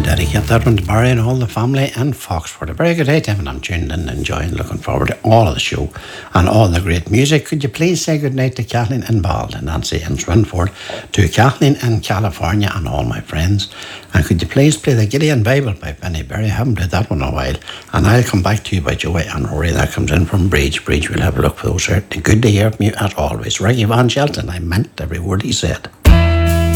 dedicate that one to Barry and all the family in Foxford. A very good day to him, and I'm tuned in and enjoying, looking forward to all of the show and all the great music. Could you please say good night to Kathleen in Bald and Nancy in Swinford, to Kathleen in California and all my friends. And could you please play the Gideon Bible by Benny Berry? I haven't played that one in a while. And I'll come back to you by Joey and Rory. That comes in from Bridge. We'll have a look for those. Good to hear from you as always. Reggie Van Shelton, I meant every word he said.